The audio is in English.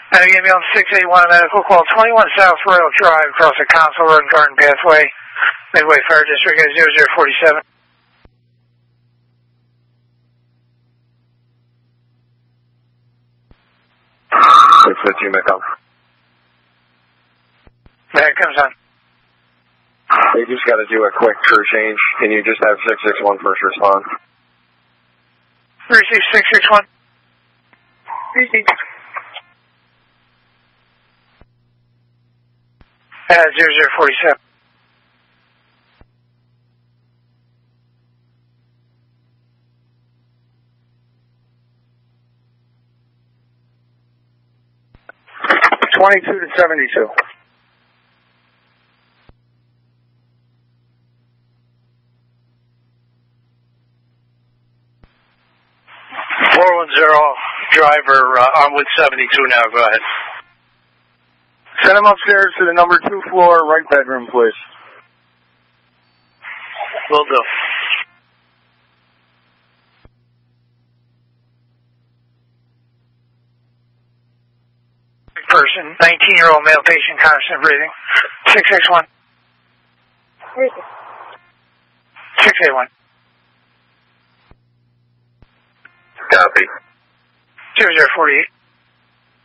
And give me on 681 medical call 21 South Royal Drive across the Council Road and Garden Pathway, Midway Fire District at 0047. 615 Macomb. That comes on. They just got to do a quick crew change. Can you just have 661 first respond? 36661. At 0047. to 72. Driver, I'm with 72 now, go ahead. Send him upstairs to the number 2 floor, right bedroom, please. Will do. Person, 19-year-old male patient, constant breathing. 661. 681. Copy. 0048.